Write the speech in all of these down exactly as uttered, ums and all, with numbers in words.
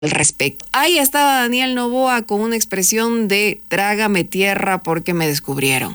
al respecto. Ahí estaba Daniel Noboa con una expresión de trágame tierra porque me descubrieron.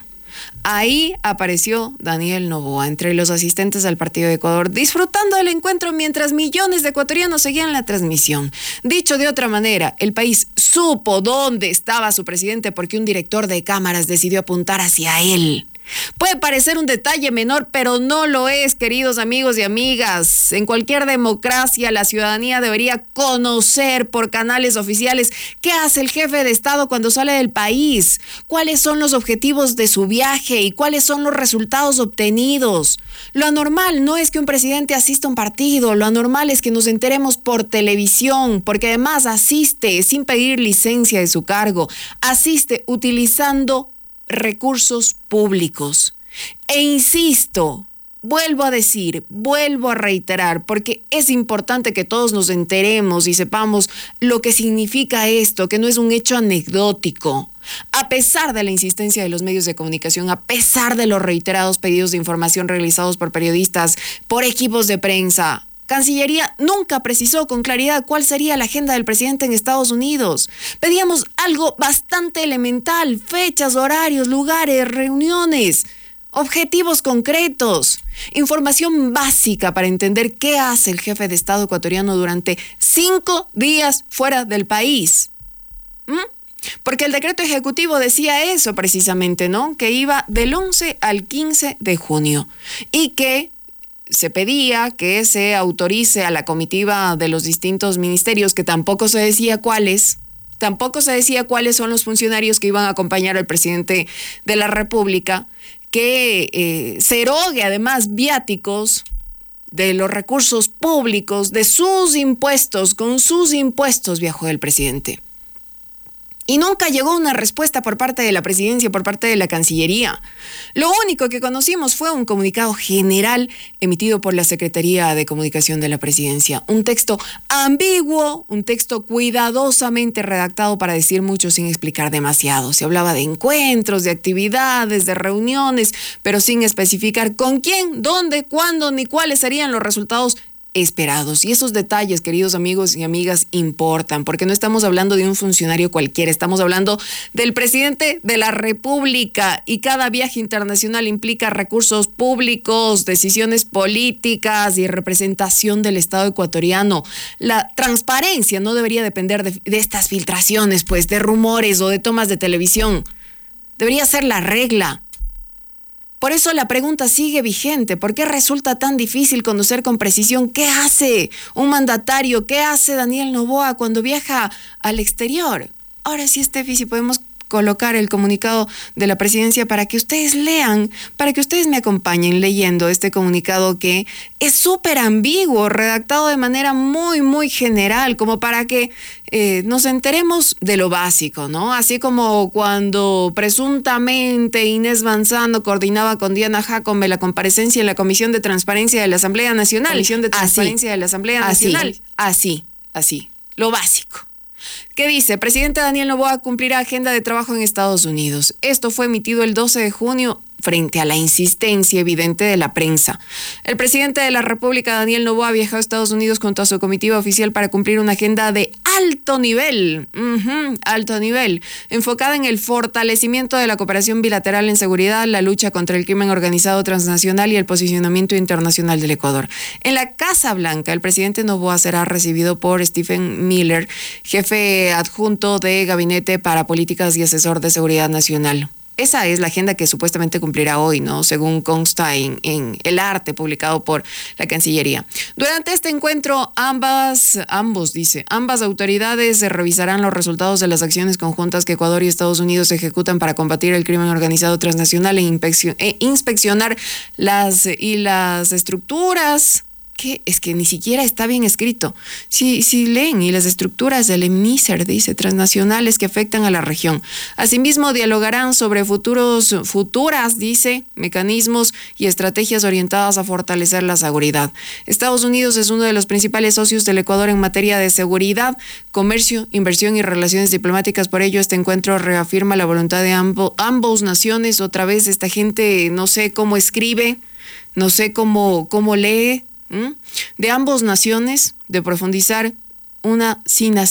Ahí apareció Daniel Noboa entre los asistentes al partido de Ecuador, disfrutando del encuentro mientras millones de ecuatorianos seguían la transmisión. Dicho de otra manera, el país supo dónde estaba su presidente porque un director de cámaras decidió apuntar hacia él. Puede parecer un detalle menor, pero no lo es, queridos amigos y amigas. En cualquier democracia, la ciudadanía debería conocer por canales oficiales qué hace el jefe de Estado cuando sale del país, cuáles son los objetivos de su viaje y cuáles son los resultados obtenidos. Lo anormal no es que un presidente asista a un partido, lo anormal es que nos enteremos por televisión, porque además asiste sin pedir licencia de su cargo, asiste utilizando recursos públicos. E insisto, vuelvo a decir, vuelvo a reiterar, porque es importante que todos nos enteremos y sepamos lo que significa esto, que no es un hecho anecdótico. A pesar de la insistencia de los medios de comunicación, a pesar de los reiterados pedidos de información realizados por periodistas, por equipos de prensa, Cancillería nunca precisó con claridad cuál sería la agenda del presidente en Estados Unidos. Pedíamos algo bastante elemental: fechas, horarios, lugares, reuniones, objetivos concretos, información básica para entender qué hace el jefe de Estado ecuatoriano durante cinco días fuera del país. ¿Mm? Porque el decreto ejecutivo decía eso precisamente, ¿no? Que iba del once al quince de junio y que se pedía que se autorice a la comitiva de los distintos ministerios, que tampoco se decía cuáles, tampoco se decía cuáles son los funcionarios que iban a acompañar al presidente de la República, que eh, se erogue además viáticos de los recursos públicos, de sus impuestos, con sus impuestos viajó el presidente. Y nunca llegó una respuesta por parte de la presidencia, por parte de la Cancillería. Lo único que conocimos fue un comunicado general emitido por la Secretaría de Comunicación de la Presidencia. Un texto ambiguo, un texto cuidadosamente redactado para decir mucho sin explicar demasiado. Se hablaba de encuentros, de actividades, de reuniones, pero sin especificar con quién, dónde, cuándo, ni cuáles serían los resultados esperados. Y esos detalles, queridos amigos y amigas, importan, porque no estamos hablando de un funcionario cualquiera, estamos hablando del presidente de la República, y cada viaje internacional implica recursos públicos, decisiones políticas y representación del Estado ecuatoriano. La transparencia no debería depender de, de estas filtraciones, pues, de rumores o de tomas de televisión. Debería ser la regla. Por eso la pregunta sigue vigente. ¿Por qué resulta tan difícil conocer con precisión qué hace un mandatario, qué hace Daniel Noboa cuando viaja al exterior? Ahora sí, Steffi, si podemos colocar el comunicado de la presidencia para que ustedes lean, para que ustedes me acompañen leyendo este comunicado que es súper ambiguo, redactado de manera muy, muy general, como para que eh, nos enteremos de lo básico, ¿no? Así como cuando presuntamente Inés Manzano coordinaba con Diana Jacome la comparecencia en la Comisión de Transparencia de la Asamblea Nacional. Comisión de Transparencia así, de la Asamblea Nacional. Así, así, lo básico. ¿Qué dice? Presidente Daniel Noboa cumplirá agenda de trabajo en Estados Unidos. Esto fue emitido el doce de junio frente a la insistencia evidente de la prensa. El presidente de la República, Daniel Noboa, viajó a Estados Unidos junto a su comitiva oficial para cumplir una agenda de alto nivel, uh-huh, alto nivel, enfocada en el fortalecimiento de la cooperación bilateral en seguridad, la lucha contra el crimen organizado transnacional y el posicionamiento internacional del Ecuador. En la Casa Blanca, el presidente Noboa será recibido por Stephen Miller, jefe adjunto de Gabinete para Políticas y asesor de Seguridad Nacional. Esa es la agenda que supuestamente cumplirá hoy, ¿no? Según consta en, en El Arte, publicado por la Cancillería. Durante este encuentro, ambas, ambos, dice, ambas autoridades revisarán los resultados de las acciones conjuntas que Ecuador y Estados Unidos ejecutan para combatir el crimen organizado transnacional e, inspeccion, e inspeccionar las y las estructuras. ¿Qué? Es que ni siquiera está bien escrito. Si, si leen, y las estructuras del EMISER, dice, transnacionales que afectan a la región. Asimismo, dialogarán sobre futuros, futuras, dice, mecanismos y estrategias orientadas a fortalecer la seguridad. Estados Unidos es uno de los principales socios del Ecuador en materia de seguridad, comercio, inversión y relaciones diplomáticas. Por ello, este encuentro reafirma la voluntad de ambos, ambos naciones. Otra vez, esta gente no sé cómo escribe, no sé cómo, cómo lee, ¿Mm? de ambos naciones, de profundizar una sin